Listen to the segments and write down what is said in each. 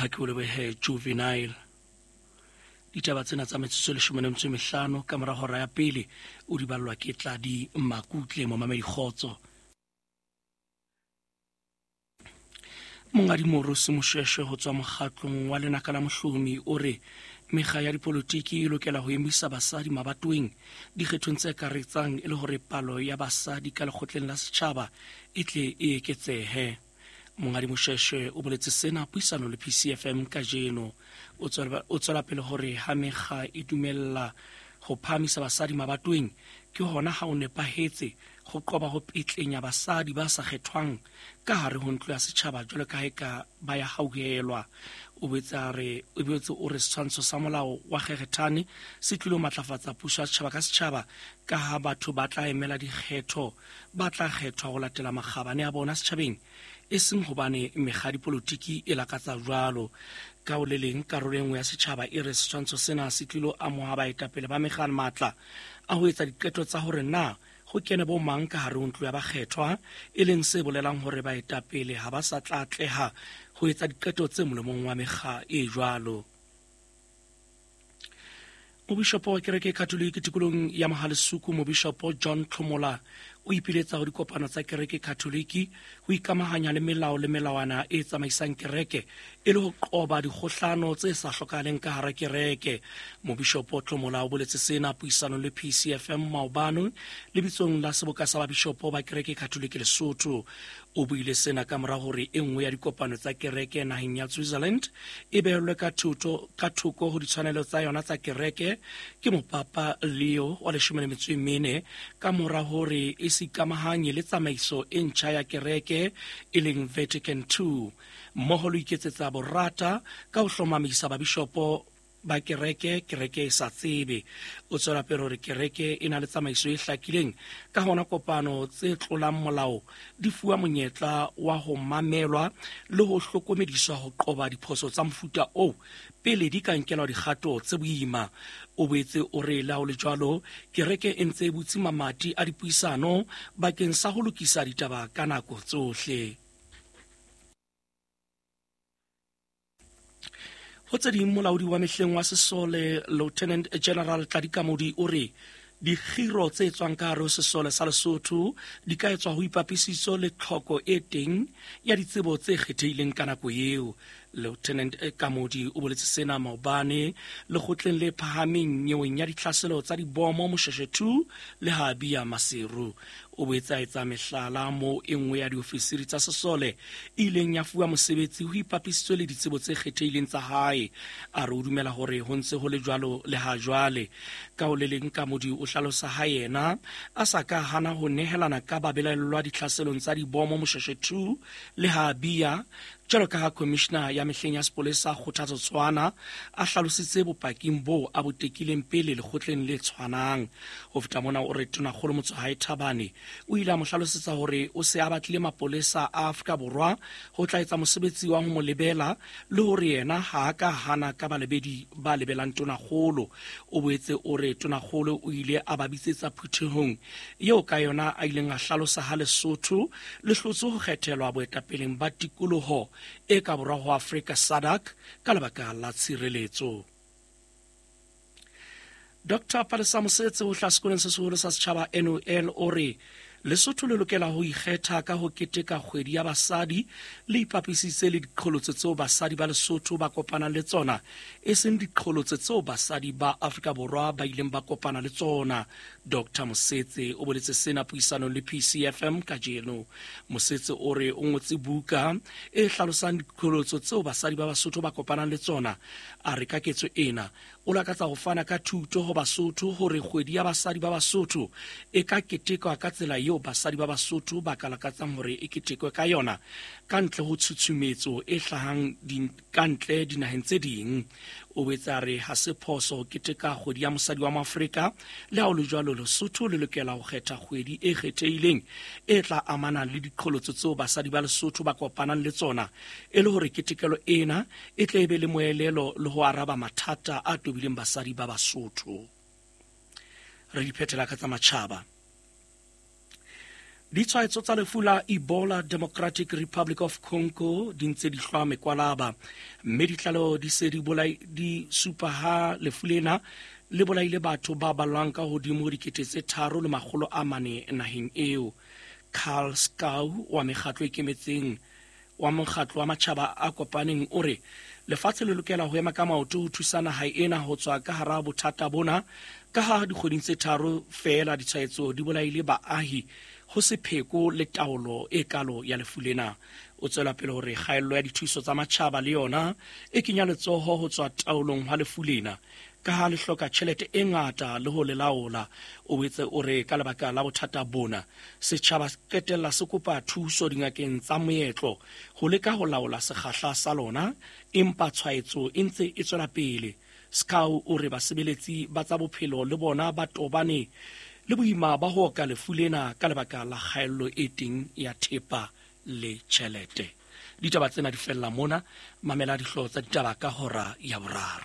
ha ke o lebohe Juvenile. Ditaba tsena tsa metsotso 15 ka mora hora ya pele o di ballwa ke Tladi Makutle mo mamedi Kgotso. Mongadi Morosi Moshweshwe ho tswa mokgatlong wa lenaka la Mohlomi o re mekga ya dipolitiki e lokela ho emisa basadi mabatoweng dikgethong tse karetsang e le hore palo ya basadi ka lekgotleng la setjhaba e tle e eketsehe. Mongadi Moshweshwe o boletse sena puisano le PCFM kajeno. O tswela pele hore ha mekga e dumella ho phamisa basadi mabatoweng ke hona ha o nepahetse ho qoba ho petlenya basadi ba sa kgethwang ka hare ho ntlo ya setjhaba jwalo ka eka ba ya hauhelwa. O boetse o re setshwantsho sa molao wa kgekgethane se tlilo matlafatsa puso ya setjhaba ka setjhaba ka ha batho ba tla emela dikgetho ba tla kgethwa ho latela makgabane a bona setjhabeng e seng hobane mekga dipolitiki e lakatsa jwalo. Ka o le leng karolo e nngwe ya setjhaba e re setshwantsho sena se tlilo amoha baetapele ba mekga matla a ho etsa diqeto tsa hore na ho kene bo mang ka hare ho ntlo ya bakgethwa e leng se bolelang hore baetapele ha ba sa tla atleha ho etsa diqeto tse molemong wa mekga e jwalo. Mobishopo wa kereke Katoliki tikolong ya Mahalesuku Mobishopo John Tlomola o ipiletsa ho dikopano tsa kereke Katoliki ho ikamahanya le melao le melawana e tsamaisang kereke e le ho qoba dikgohlano tse sa hlokahaleng ka hara kereke. Mobishopo Tlomola o boletse sena puisano le PCFM maobane lebitsong la seboka sa babishopo ba kereke Katoliki Lesotho. O buile sena ka mora hore e nngwe ya dikopano tsa kereke naheng ya Switzerland e behelwe ka thoko ho ditshwanelo tsa yona tsa kereke ke mopapa Leo wa 14 ka mora hore e se ikamahanye le tsamaiso e ntjha ya kereke e leng Vatican II mmoho le iketsetsa borata ka ho hlomamisa babishopo ba kereke e sa tsebe. O tswela pele hore kereke e na le tsamaiso e hlakileng ka hona kopano tse tlolang molao di fuwa monyetla wa ho mamelwa le ho hlokomediswa ho qoba diphoso tsa mofuta o pele di ka nkelwa dikgato tse boima. O boetse o re la ho le jwalo kereke e ntse e butse mamati a dipuisano bakeng sa ho lokisa ditaba ka nako tsohle. Ho tse ding molaodi wa mehleng wa Sesole Lieutenant General Tladikamodi o re dikgiro tse tswang ka hare ho Sesole sa Lesotho di ka etswa ho ipapisiso le tlhoko e teng ya ditsebo tse kgethehileng ka nako eo. Lieutenant Kamodi o boletse sena maobane lekgotleng le phahameng nyeweng ya ditlhaselo tsa dibomo Moshweshwe 2 le Habia Maseru. O boetse a etsa mehlala mo e nngwe ya diofisiri tsa Sesole ileng ya fuwa mosebetsi ho ipapisitswe le ditsebo tse kgethehileng tsa hae. A re o dumela hore ho ntse ho le jwalo le ha jwale. Ka ho le leng Kamodi o hlalosa ha yena a sa ka hana ho nehelana ka babelaellwa ditlhaselong tsa dibomo Moshweshwe 2 le Habia jwalo ka ha Commissioner ya mehleng ya sepolesa Kgothatso Tshwana a hlalositse bopaking bo a botekileng pele lekgotleng le tshwanang. Ho feta mona o re Tonakgolo Motsohae Thabane o ile a mo hlalosetsa hore o se a batlile mapolesa a Afrika Borwa ho tla etsa mosebetsi wa ho mo lebela le hore yena ha a ka hana ka balebedi ba lebelang Tonakgolo. O boetse o re Tonakgolo o ile a ba bitsetsa phuthehong eo ka yona a ileng a hlalosa ha Lesotho le hlotse ho kgethelwa boetapeleng ba tikoloho e ka borwa ho Afrika SADC ka lebaka la tshireletso. Dr. Palesa Mosetse ho hlasekolong se seholo sa setjhaba NOL o re Lesotho le lokela ho ikgetha ka ho keteka kgwedi ya basadi le ipapisitse le diqholotse tseo basadi ba Lesotho ba kopana le tsona e seng diqholotse tseo basadi ba Afrika Borwa ba ileng ba kopana le tsona. Dr. Mosetse o boletse sena puisano le PCFM kajeno. Mosetse o re o ngotse buka e hlalosang diqholotse tseo basadi ba Basotho ba kopanang le tsona. A re ka ketso ena o lakatsa ho fana ka thuto ho Basotho hore kgwedi ya basadi ba Basotho e ka ketekwa ka tsela eo basadi ba Basotho ba ka lakatsang hore e ketekwe ka yona ka ntle ho tshutshumetso e hlahang kantle dinaheng tse ding. O boetse a re ha se phoso ho keteka kgwedi ya mosadi wa Moafrika le ha o le jwalo Lesotho le lokela ho kgetha kgwedi e kgethehileng e tla amana le diqholotso tseo basadi ba Lesotho ba kopanang le tsona e le hore ketekelo ena e tle be le moelelo le ho araba mathata a tobileng basadi ba Basotho. Re diphethela ka tsa matjhaba. Ditshwaetso tsa lefu la Ebola Democratic Republic of Congo di ntse di hlwa mekwalaba, mme ditlaleho di se di supa ha lefu lena le bolaile batho ba balwang ka hodimo ho 3,400 naheng eo. Carl Skau wa mekgatlo ikemetseng wa mokgatlo wa matjhaba a kopaneng o re lefatshe le lokela ho ema ka maoto ho thusa naha ena ho tswa ka hara bothata bona, ka ha dikgweding tse 3 fela ditshwaetso di bolaile baahi ho sepheko le taolo e kalo ya lefu lena. O tswela pele hore kgaello ya dithuso tsa matjhaba le yona e kenya letsoho ho tswa taolong ha lefu lena, ka ha le hloka tjhelete e ngata le ho le laola. O wetse o re ka lebaka la bothata bona, setjhaba qetella se kopa thuso dingakeng tsa moetlo ho leka ho laola sekgahla sa lona, empa tshwaetso e ntse e tswela pele. Skau o re basebeletsi ba tsa bophelo le bona ba tobane le boima ba ho ka lefu lena ka lebaka la kgaello e teng ya thepa le tjhelete. Ditaba tsena di fella mona, mamela dihloho tsa ditaba ka hora ya boraro.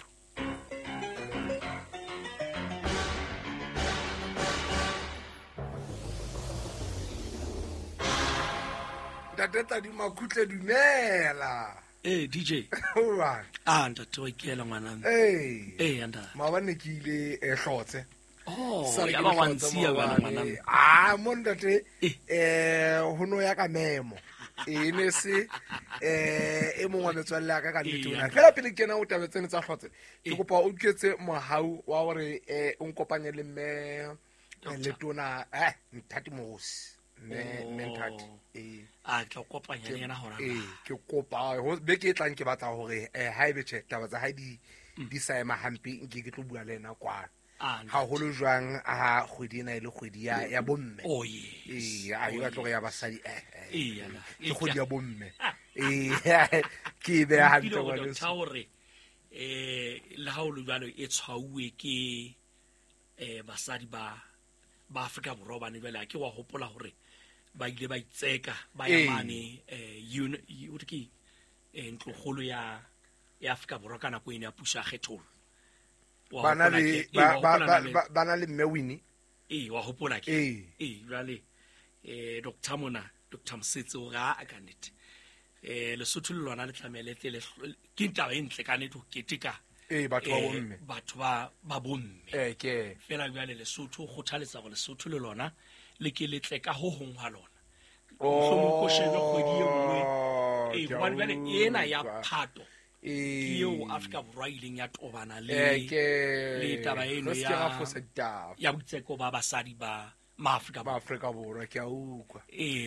Ntate di makutle dumela. DJ. Wa. Ntate wa ikela ngwana. Anda. Maabane ke ile hlotse. Ya ba wantsiya ngwana. Mo ntate hono ya ka memo. Ne se e mongwe metswalle ya ka nnete. Fela pele ke na o tabetsene tsa hlotse. Ke kopa o ketse mohau wa hore o nkopanye le mme le tona Ntate Mosi. Mentati ke kopanya le yena hora ke kopa ho be ke tlang ke batla hore ha ebe tjhe taba tsa ha di sa ema hampe nke ke tlo bua le yena kwa ha holo jwang a kgwedi ena ile kgwedi ya bomme a yo tlo ya basadi ke kgwedi ya bomme ke be ha ntse wa le hore le ha o le jalo e tshwauwe ke basadi ba Afrika Borwa ba ne bela ke wa hopola hore ba ile ba itseka ba ya mane ntlogolo ya Afrika Borwa kana ko ene ya pusa kgetholo bana le mmewini wa hopola ke jwale Dr. Msetse o ga akanete Lesotho le lona le tlamele tle ke taba e ntle ka netho keteka batho ba bomme ke fela jwale Lesotho go kgothaletsa go Lesotho le lona le ke letle ka ho hong ha lona ko shebe kgwedi e nngwe bona bale ena ya Phato ke eo Afrika Borwa ileng ya tobana le taba eno ya botseko ba basadi ba Afrika Borwa ke a ukwa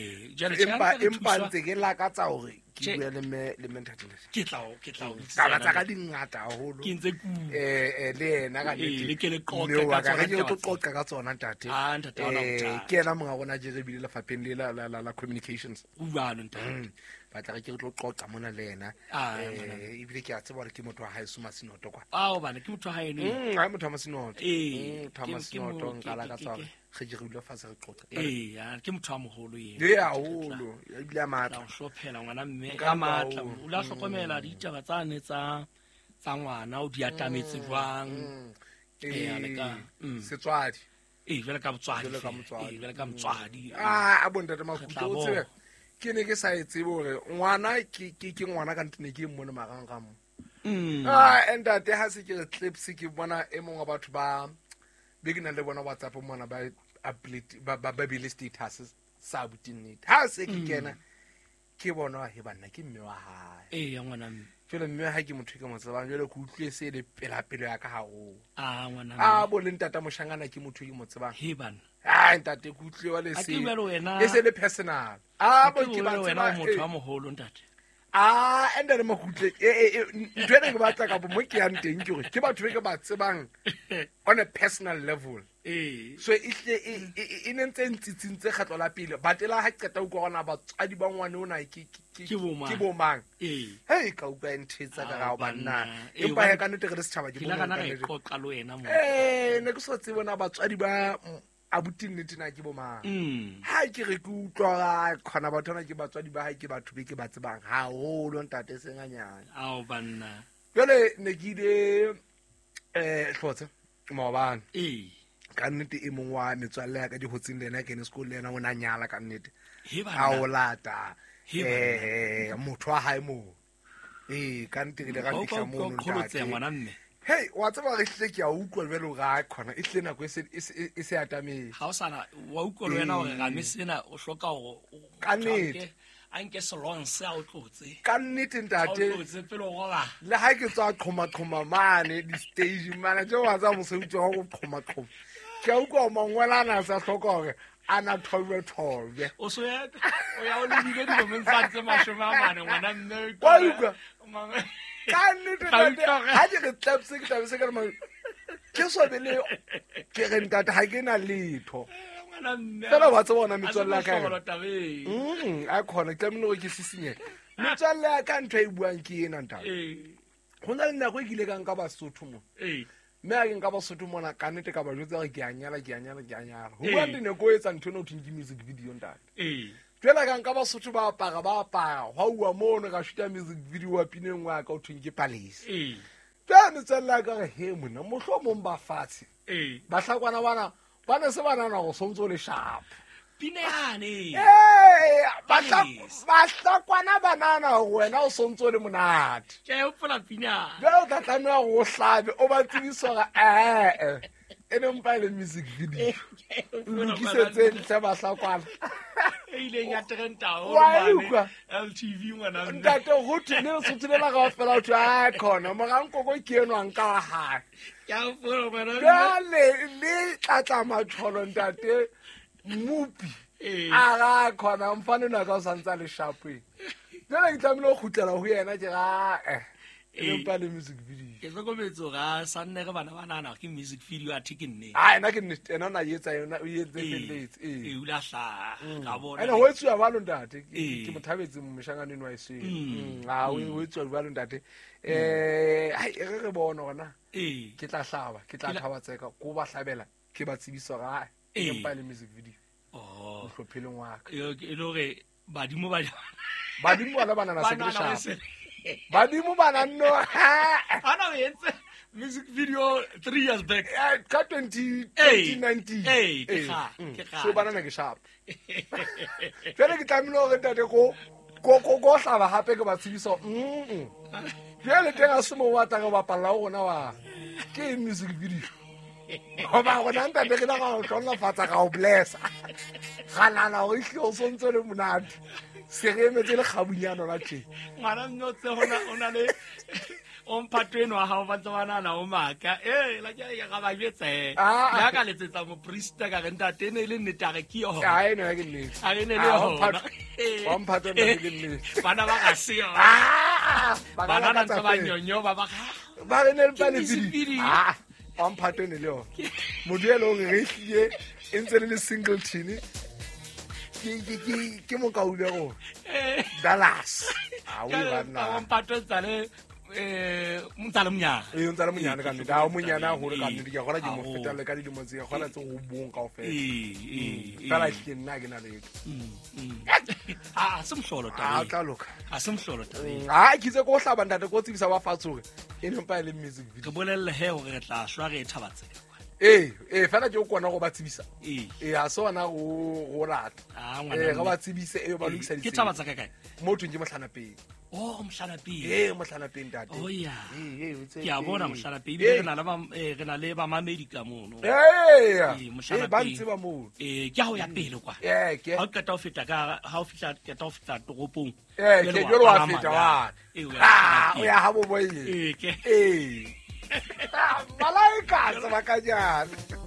empa ntse ke lakatsa hore ke bua le mentati ke tla taba tsa ka dingata haholo ke ntse ku le ena ka le ke le qoqa ka tsona ntate ke ena monga bona je bile lefapheng le la communications ntate ba tla ke tlo qoqa mona le ena ebile ke a tseba hore ke motho wa hae Suma Sinoto kwa bana ke motho wa hae ha motho wa Masinoto Thomas Sinoto nkala ka tswa ge je re fa se re qoqa ke motho wa moholo yena haholo ebile a matla o hlophela ngwana mme ka matla o la hlokomela ditaba tsane tsa ngwana o di atametse jwang le ka setswadi jwale ka motswadi a bontate makgutlo o tsebe ke ne ke sa etse hore ngwana ke ngwana ka ntne ke mmone marang ntate ha se ke clips ke bona e mongwe wa batho ba be ke na le bona WhatsApp mona ba update ba bile status sa butinete ha se ke kena ke bona he banna ke mme wa hae ya ngwana mme jole mme ha ke motho ke mo tsebang jole ke utlwe se le pelo ya ka hao ngwana bo le ntata moshangana ke motho ke mo tsebang he bana ntate ke utlwe wa le se e se le personal bo ke ba tseba motho wa moholo ntate enda le makutle ntwe ne ke batla ka bo mo ke yang teng ke gore ke batho be ke ba tsebang on a personal level so e nentse ntsitsintse kgatlo la pele batela ha qeta utlwa gona batswadi ba ngwane ona ke bomang hey ka utlwa nthetsa ka ga banna empa he ka nnete re setšhaba ke ne ke so tsebona batswadi ba abuti nnete na ke bomang ha ke re ke utlwa khona batho na ke batswadi ba ha ke batho be ke ba tsebang haholo ntate senganyana banna jole ne ke ile hlotse maobane ka nnete e mong wa metswalle ya ka di hotsing le ena ke ne sekolo le ena o na nyala ka nnete He bana. a o lata He motho wa hae mo ka nnete ke le ga fihla mo Kgolotse ngwana mme. hey wa tseba re hle ke a utlwa le belo ga khona e hle nako e se atametse Ha o sana wa utlwa wena hore ga me sena o hloka hore Ka nnete. anke salon se a o tlotse. ka nnete ntate Tlotse pele o gola. le ha ke tswa qhoma mane di stage mana jo wa tsa mosebetsi wa go qhoma ke a utlwa mangwelana sa hloka hore ana thobe O so ya o ya o le di di mo ntse mashome a mane ngwana mme. Wa utlwa? Mama. ka nnete ntate ha ke re tlapse ke tabse ka mo ke so bele ke re ntate ha ke na letho Ngwana mme. fela wa tseba ona metswalle ka a khona ke tlamelo ke sisinye metswalle ka ntho e buang ke ena ntate go na le nako e kile ka nka Basotho mo mme a ke nka Basotho mona ka nnete ka ba jotsa ke a nyala go bua dine go etsa ntho no thing music video ntate jela ka nka Basotho ba apara ga ua mono ka shoota music video wa pineng wa ka o thing ke palese tla metswalle ka re he mona mohlomong ba fatshe ba hlakwana bana se bana na go sontso le sharp Pineane. ba hlakwana banana wena o sontso le monate Ke o pula pina. jalo ka tlameha go hlabe o ba tsebiso ga ene mpa le music video lokisetse ntle ba hlakwana E ile ya trenta o Wa utlwa? LTV ngwana mme. ntate go thile se tsela ga fela o tla khona mo ga nkoko ke eno an ka ha Ke a pula ngwana mme. le tlatla matsholo ntate mupi a ga khona mfane na ka o santsa le sharpwe jana ke tlamelo go khutlela go yena ke ga e mpa le music video Ke tlokometso ga sanne re bana banana ke music video a thikinne. nna ke nnete ena na yetsa yona o yetse feletse E ula hla ga bona. ene ho etsuwa ba lo ntate Eh. ke mothabetse moshanganeng wa iswe ho etsuwa ba lo ntate hai re bona gona ke tla hlaba ke tla thabatseka go ba hlabela ke ba tsebiso ga e mpa le music video Oh. mohlopheleng wa ka Yo ke lore badimo ba badimo bana bana na Banana sekre se- badimo bana no Ana o entse music video 3 years back. ka 2019 ke kgale. so banana ke sharp jale ke tlamelo re ntate go hlaba hape ke ba tsebiso jale teng a se mo batla go bapalla go gona wa ke music video goba gona ntate ke na ga go tlhonafatsa ka go blessa ga nana go ihle o sontse le monate se re emetse le kgabunyano la tje Ngwana mme o tse ona le o mphatweno wa hao ba tsawana o maka la ke ga ba jetse ya ka letsetsa mo priest ka re ntate ne le nnete a re ke yo a eno ya ke nnete a re ne le yo wa mphatwa ntate ke nnete bana ba ga se yo bana na ntse ba nyonyo ba ba re ne le pa le music video video. wa mphatwene le yona moduelo o re ehlile e ntse le singleton ke mokaule go Dallas a o Ka bana mphatwe tsale mtsale mnyana e ntse le monyane ka nnete a o monyane a gore ka nnete ke gona ke mo fetale ka dilemo tse gona tse go bong ka ofela fela ke nna ke na le a se mhlolo a tabe tla loka a se mhlolo tabe a ke itse go hlaba ntate go tsebisa ba fatsore e ne mpa le music video ke bolelle he gore re tla shwa re thabatsela fela ke o kona go ba tsebisa a se ona go rata ga ba tsebise ba lokisa ke thabatsa ka kae mo thong ke motlhanapeng motlhanapeng motlhanapeng tate o ya ke a bona motlhanapeng re na le bamamedi ka mono ba ntse ba moo ke ga o ya pele kwa ke ga o keta o feta toropong ke jolo wa feta wa o ya ha bo boye ke malaika se ba ka jana